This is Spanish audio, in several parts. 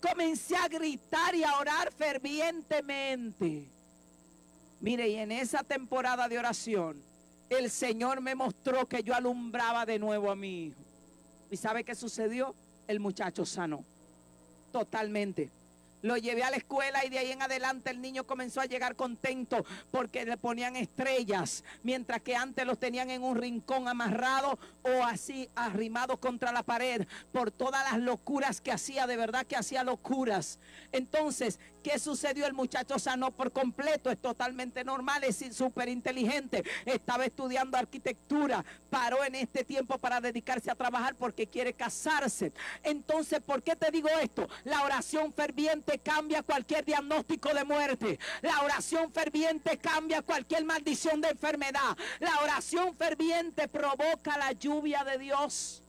comencé a gritar y a orar fervientemente. Mire, y en esa temporada de oración, el Señor me mostró que yo alumbraba de nuevo a mi hijo. ¿Y sabe qué sucedió? El muchacho sanó totalmente. Lo llevé a la escuela y de ahí en adelante el niño comenzó a llegar contento porque le ponían estrellas, mientras que antes los tenían en un rincón amarrado o así arrimados contra la pared por todas las locuras que hacía, de verdad que hacía locuras. Entonces, ¿qué sucedió? El muchacho sanó por completo, es totalmente normal, es súper inteligente, estaba estudiando arquitectura, paró en este tiempo para dedicarse a trabajar porque quiere casarse. Entonces, ¿por qué te digo esto? La oración ferviente cambia cualquier diagnóstico de muerte. La oración ferviente cambia cualquier maldición de enfermedad. La oración ferviente provoca la lluvia de Dios.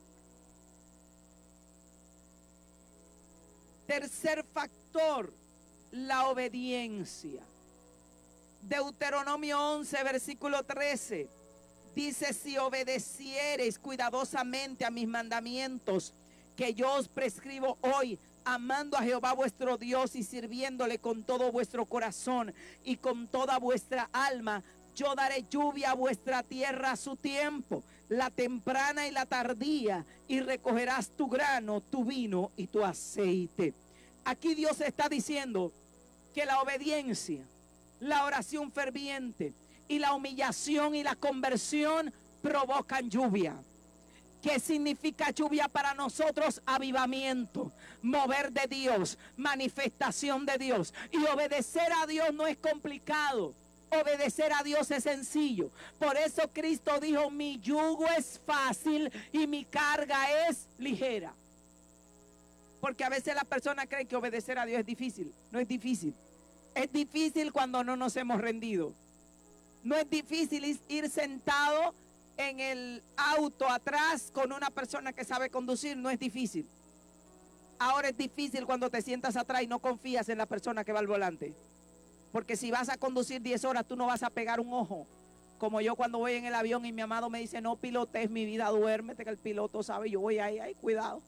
Tercer factor, la obediencia. Deuteronomio 11, versículo 13. Dice: si obedeciereis cuidadosamente a mis mandamientos que yo os prescribo hoy, amando a Jehová vuestro Dios y sirviéndole con todo vuestro corazón y con toda vuestra alma, yo daré lluvia a vuestra tierra a su tiempo, la temprana y la tardía, y recogerás tu grano, tu vino y tu aceite. Aquí Dios está diciendo que la obediencia, la oración ferviente y la humillación y la conversión provocan lluvia. ¿Qué significa lluvia para nosotros? Avivamiento, mover de Dios, manifestación de Dios. Y obedecer a Dios no es complicado. Obedecer a Dios es sencillo. Por eso Cristo dijo: mi yugo es fácil y mi carga es ligera. Porque a veces la persona cree que obedecer a Dios es difícil. No es difícil. Es difícil cuando no nos hemos rendido. No es difícil ir sentado en el auto atrás con una persona que sabe conducir, no es difícil. Ahora es difícil cuando te sientas atrás y no confías en la persona que va al volante. Porque si vas a conducir 10 horas, tú no vas a pegar un ojo. Como yo cuando voy en el avión y mi amado me dice: no pilotes mi vida, duérmete, que el piloto sabe. Yo voy ahí, cuidado.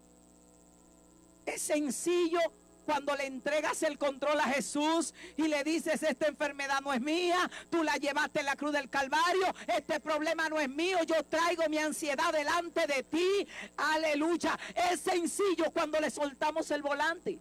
Es sencillo cuando le entregas el control a Jesús y le dices: esta enfermedad no es mía, tú la llevaste en la cruz del Calvario, este problema no es mío, yo traigo mi ansiedad delante de ti. Aleluya. Es sencillo cuando le soltamos el volante.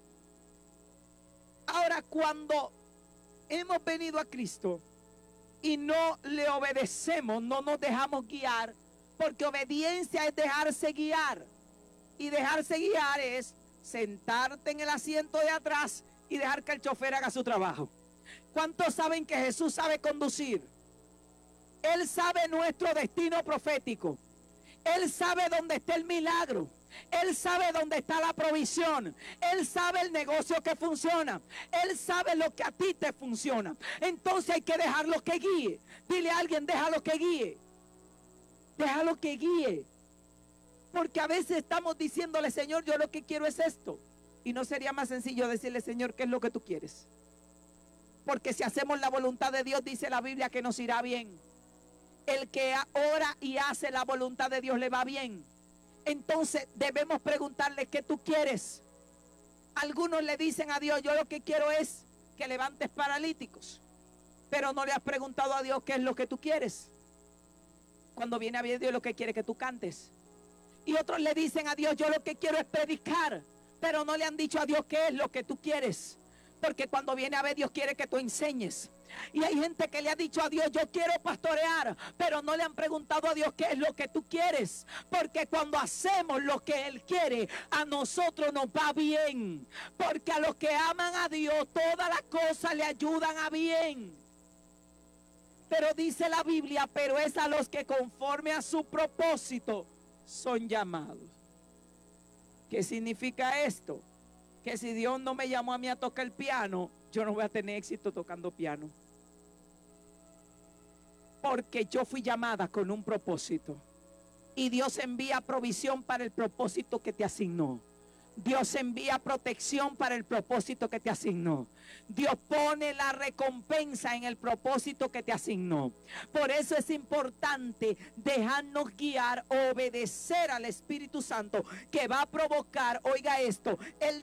Ahora, cuando hemos venido a Cristo y no le obedecemos, no nos dejamos guiar, porque obediencia es dejarse guiar. Y dejarse guiar es sentarte en el asiento de atrás y dejar que el chofer haga su trabajo. ¿Cuántos saben que Jesús sabe conducir? Él sabe nuestro destino profético. Él sabe dónde está el milagro. Él sabe dónde está la provisión. Él sabe el negocio que funciona. Él sabe lo que a ti te funciona. Entonces hay que dejarlo que guíe. Dile a alguien: déjalo que guíe. Déjalo que guíe. Porque a veces estamos diciéndole: Señor, yo lo que quiero es esto. Y no sería más sencillo decirle: Señor, ¿qué es lo que tú quieres? Porque si hacemos la voluntad de Dios, dice la Biblia que nos irá bien. El que ora y hace la voluntad de Dios le va bien. Entonces debemos preguntarle: ¿qué tú quieres? Algunos le dicen a Dios: yo lo que quiero es que levantes paralíticos. Pero no le has preguntado a Dios: ¿qué es lo que tú quieres? Cuando viene a ver, Dios lo que quiere es que tú cantes. Y otros le dicen a Dios: yo lo que quiero es predicar. Pero no le han dicho a Dios: ¿qué es lo que tú quieres? Porque cuando viene a ver, Dios quiere que tú enseñes. Y hay gente que le ha dicho a Dios: yo quiero pastorear. Pero no le han preguntado a Dios: ¿qué es lo que tú quieres? Porque cuando hacemos lo que Él quiere, a nosotros nos va bien. Porque a los que aman a Dios, todas las cosas le ayudan a bien. Pero dice la Biblia: pero es a los que conforme a su propósito son llamados. ¿Qué significa esto? Que si Dios no me llamó a mí a tocar el piano, yo no voy a tener éxito tocando piano. Porque yo fui llamada con un propósito. Y Dios envía provisión para el propósito que te asignó. Dios envía protección para el propósito que te asignó. Dios pone la recompensa en el propósito que te asignó. Por eso es importante dejarnos guiar, obedecer al Espíritu Santo, que va a provocar, oiga esto, el